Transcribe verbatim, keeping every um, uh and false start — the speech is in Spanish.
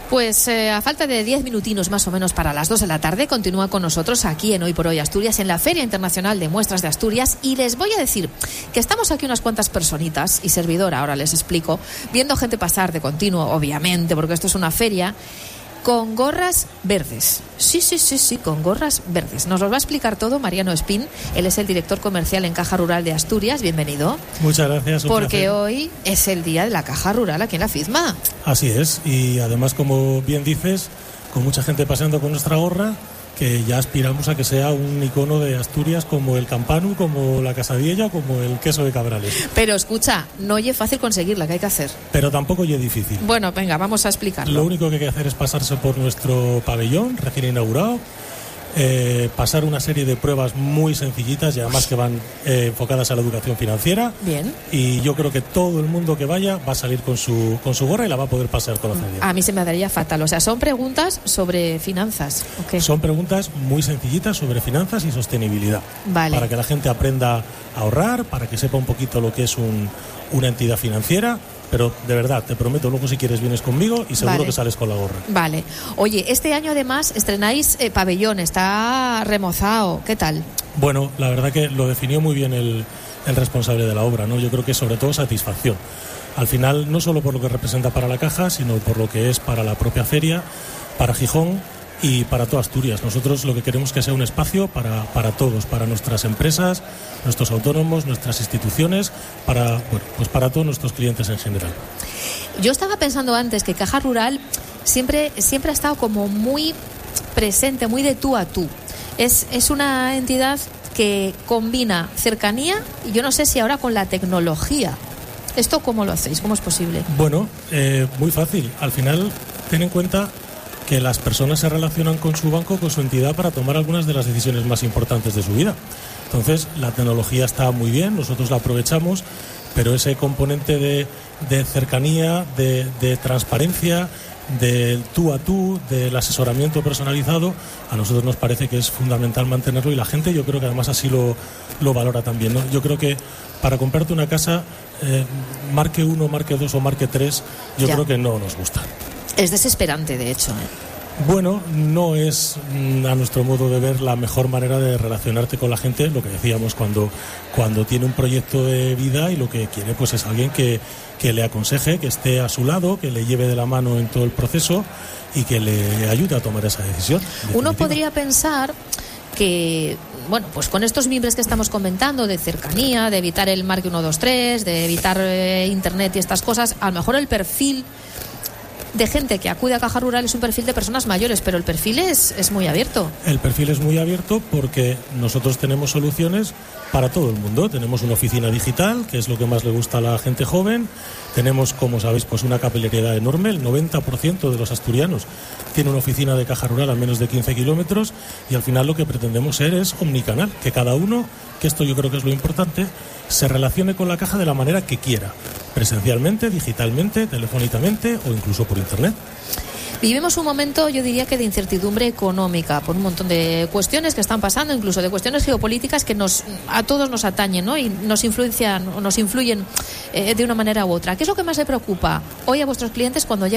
Pues eh, a falta de diez minutinos más o menos para las dos de la tarde, continúa con nosotros aquí en Hoy por Hoy Asturias, en la Feria Internacional de Muestras de Asturias, y les voy a decir que estamos aquí unas cuantas personitas, y servidora, ahora les explico, viendo gente pasar de continuo, obviamente, porque esto es una feria, con gorras verdes. Sí, sí, sí, sí, con gorras verdes. Nos lo va a explicar todo Mariano Espín. Él es el director comercial en Caja Rural de Asturias. Bienvenido. Muchas gracias. Porque placer. Hoy es el día de la Caja Rural aquí en la FIZMA. Así es. Y además, como bien dices, con mucha gente paseando con nuestra gorra, que ya aspiramos a que sea un icono de Asturias como el campanu, como la casadilla, como el queso de Cabrales. Pero escucha, no oye fácil conseguirla, ¿qué hay que hacer? Pero tampoco oye difícil. Bueno, venga, vamos a explicarlo. Lo único que hay que hacer es pasarse por nuestro pabellón recién inaugurado, eh, pasar una serie de pruebas muy sencillitas y además que van eh, enfocadas a la educación financiera. Bien. Y yo creo que todo el mundo que vaya va a salir con su con su gorra y la va a poder pasar con la feria. A mí se me daría fatal. O sea, son preguntas sobre finanzas. ¿Okay? Son preguntas muy sencillitas sobre finanzas y sostenibilidad. Vale. Para que la gente aprenda a ahorrar, para que sepa un poquito lo que es un, una entidad financiera. Pero de verdad, te prometo, luego si quieres vienes conmigo y seguro vale. que sales con la gorra. Vale. Oye, este año además estrenáis eh, pabellón, está remozado. ¿Qué tal? Bueno, la verdad que lo definió muy bien el, el responsable de la obra, ¿no? Yo creo que sobre todo satisfacción. Al final, no solo por lo que representa para la caja, sino por lo que es para la propia feria, para Gijón y para toda Asturias. Nosotros lo que queremos es que sea un espacio para, para todos, para nuestras empresas, nuestros autónomos, nuestras instituciones, para, bueno, pues para todos nuestros clientes en general. Yo estaba pensando antes que Caja Rural siempre, siempre ha estado como muy presente, muy de tú a tú. Es, es una entidad que combina cercanía y yo no sé si ahora con la tecnología. ¿Esto cómo lo hacéis? ¿Cómo es posible? Bueno, eh, muy fácil. Al final, ten en cuenta que las personas se relacionan con su banco, con su entidad, para tomar algunas de las decisiones más importantes de su vida. Entonces, la tecnología está muy bien, nosotros la aprovechamos, pero ese componente de, de cercanía, de, de transparencia, del tú a tú, del asesoramiento personalizado, a nosotros nos parece que es fundamental mantenerlo, y la gente yo creo que además así lo, lo valora también, ¿no? Yo creo que para comprarte una casa, eh, marque uno, marque dos o marque tres, yo ya. creo que no nos gusta. Es desesperante, de hecho, ¿eh? Bueno, no es, a nuestro modo de ver, la mejor manera de relacionarte con la gente. Lo que decíamos, cuando, cuando tiene un proyecto de vida y lo que quiere pues es alguien que, que le aconseje, que esté a su lado, que le lleve de la mano en todo el proceso y que le ayude a tomar esa decisión. Uno podría pensar que, bueno, pues con estos mimbres que estamos comentando, de cercanía, de evitar el marque uno dos tres, de evitar eh, internet y estas cosas, a lo mejor el perfil de gente que acude a Caja Rural es un perfil de personas mayores, pero el perfil es, es muy abierto. El perfil es muy abierto porque nosotros tenemos soluciones para todo el mundo. Tenemos una oficina digital, que es lo que más le gusta a la gente joven. Tenemos, como sabéis, pues una capilaridad enorme. El noventa por ciento de los asturianos tiene una oficina de Caja Rural a menos de quince kilómetros, y al final lo que pretendemos ser es omnicanal, que cada uno, que esto yo creo que es lo importante, se relacione con la caja de la manera que quiera, presencialmente, digitalmente, telefónicamente o incluso por internet. Vivimos un momento, yo diría que de incertidumbre económica, por un montón de cuestiones que están pasando, incluso de cuestiones geopolíticas que nos a todos nos atañen, ¿no? Y nos influencian o nos influyen eh, de una manera u otra. ¿Qué es lo que más le preocupa hoy a vuestros clientes cuando llegan